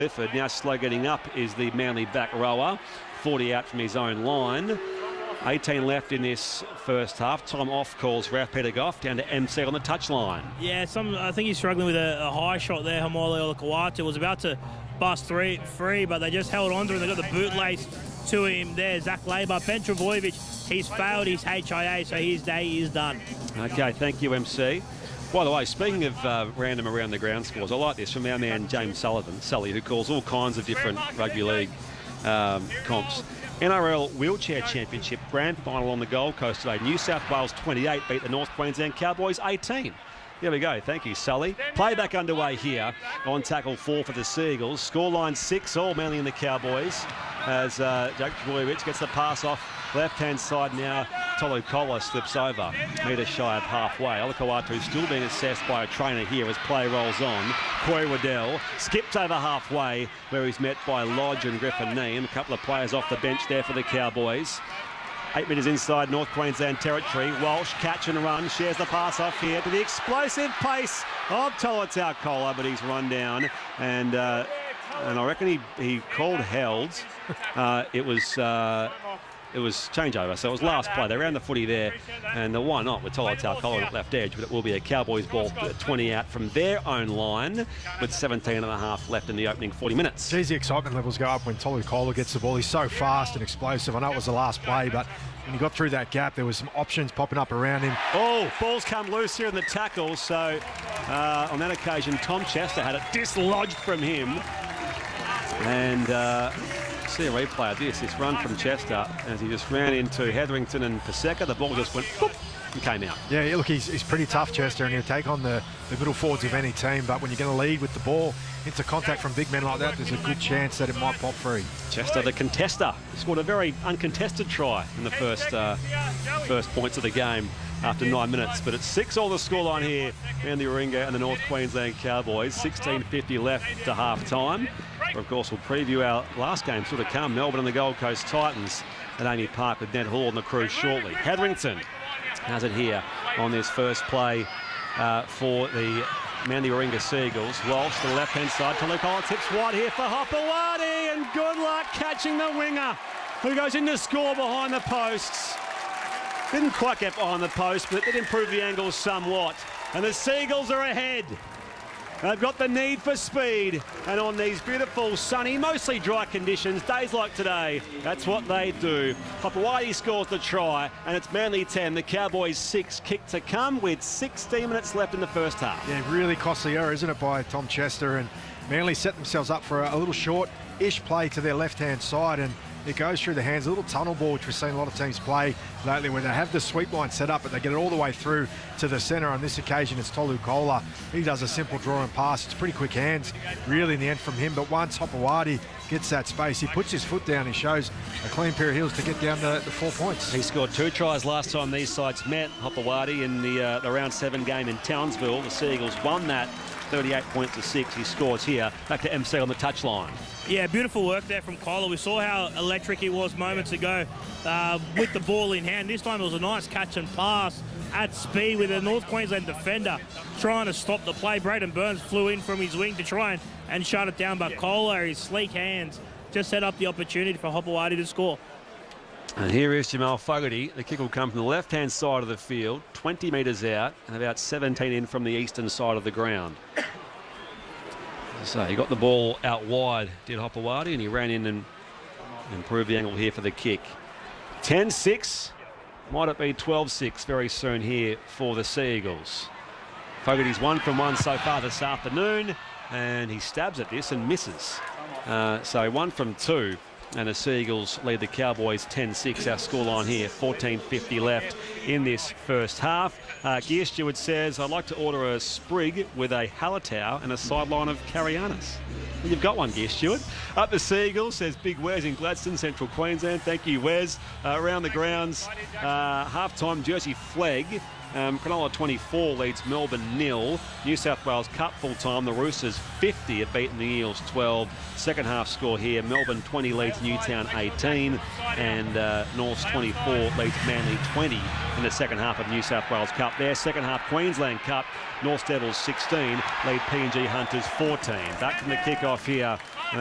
Clifford. Now slow getting up is the Manly back rower. 40 out from his own line. 18 left in this first half. Tom off calls Ralph Petergoff down to MC on the touchline. Yeah, I think he's struggling with a high shot there. Haumole Olakau'atu was about to bust free, but they just held on to him. They got the boot lace to him there. Zach Labour, Ben Trebojevic, he's failed his HIA, so his day is done. Okay, thank you, MC. By the way, speaking of random around the ground scores, I like this from our man James Sully, who calls all kinds of different rugby league comps. NRL Wheelchair Championship Grand Final on the Gold Coast today. New South Wales 28 beat the North Queensland Cowboys 18. There we go. Thank you, Sully. Playback underway here on tackle 4 for the Seagulls. Scoreline 6-all, Manly in the Cowboys, as Jake Trbojevic gets the pass off left-hand side now. Tolu Kola slips over, metre shy of halfway. Olakau'atu still being assessed by a trainer here as play rolls on. Corey Waddell skips over halfway, where he's met by Lodge and Griffin Neame. A couple of players off the bench there for the Cowboys. 8 metres inside North Queensland territory. Walsh, catch and run, shares the pass off here to the explosive pace of Tolutau Kola, but he's run down, and I reckon he called held. It was changeover, so it was last play. They ran the footy there, and the one not with Tolutau Kola at left edge, but it will be a Cowboys ball 20 out from their own line with 17 and a half left in the opening 40 minutes. Geez, the excitement levels go up when Tolu Kola gets the ball. He's so fast and explosive. I know it was the last play, but when he got through that gap, there was some options popping up around him. Oh, ball's come loose here in the tackle, so on that occasion, Tom Chester had it dislodged from him. And see a replay of this run from Chester as he just ran into Hetherington and Paseka. The ball just went boop and came out. Yeah, look, he's pretty tough, Chester, and he'll take on the middle forwards of any team, but when you're going to lead with the ball into contact from big men like that, there's a good chance that it might pop free. Chester, the contester, scored a very uncontested try in the first points of the game after 9 minutes, but it's 6-all the scoreline here. Manly Warringah and the North Queensland Cowboys. 16:50 left to half-time. Of course, we'll preview our last game still to come. Melbourne and the Gold Coast Titans at Amy Park with Ned Hall and the crew shortly. Hetherington has it here on this first play for the Manly Warringah Seagulls. Walsh to the left-hand side. Tolu Kola tips wide here for Hopewadi, and good luck catching the winger, who goes in to score behind the posts. Didn't quite get behind the post, but it did improve the angles somewhat. And the Seagulls are ahead. They've got the need for speed, and on these beautiful, sunny, mostly dry conditions, days like today, that's what they do. Hopewadi scores the try, and it's Manly 10, the Cowboys 6, kick to come with 16 minutes left in the first half. Yeah, really costly error, isn't it, by Tom Chester, and Manly set themselves up for a little short-ish play to their left-hand side, and it goes through the hands, a little tunnel ball, which we've seen a lot of teams play lately when they have the sweep line set up, but they get it all the way through to the centre. On this occasion, it's Tolu Kola. He does a simple draw and pass. It's pretty quick hands, really, in the end from him. But once Hopewadi gets that space, he puts his foot down. He shows a clean pair of heels to get down the 4 points. He scored 2 tries last time these sides met. Hopewadi in the round 7 game in Townsville. The Seagulls won that 38 points to 6. He scores here. Back to MC on the touchline. Yeah, beautiful work there from Kola. We saw how electric he was moments ago with the ball in hand. This time it was a nice catch and pass at speed with a North Queensland defender trying to stop the play. Braden Burns flew in from his wing to try and shut it down, but Kola, his sleek hands, just set up the opportunity for Hopewadi to score. And here is Jamal Fogarty. The kick will come from the left-hand side of the field, 20 metres out and about 17 in from the eastern side of the ground. So he got the ball out wide, did Hopewadi, and he ran in and improved the angle here for the kick. 10-6, might it be 12-6 very soon here for the Seagulls. Fogarty's 1 from 1 so far this afternoon, and he stabs at this and misses. So 1 from 2. And the Seagulls lead the Cowboys 10-6. Our scoreline here, 14:50 left in this first half. Gear Steward says, I'd like to order a sprig with a Hallertau and a sideline of Carianis. Well, you've got one, Gear Steward. Up the Seagulls, says Big Wes in Gladstone, Central Queensland. Thank you, Wes. Around the grounds, half-time Jersey flag Cronulla 24 leads Melbourne 0. New South Wales Cup full time. The Roosters 50 have beaten the Eels 12. Second half score here. Melbourne 20 leads Newtown 18. And Norths 24 leads Manly 20 in the second half of New South Wales Cup. Their second half Queensland Cup. North Devils 16 lead PNG Hunters 14. Back from the kick-off here.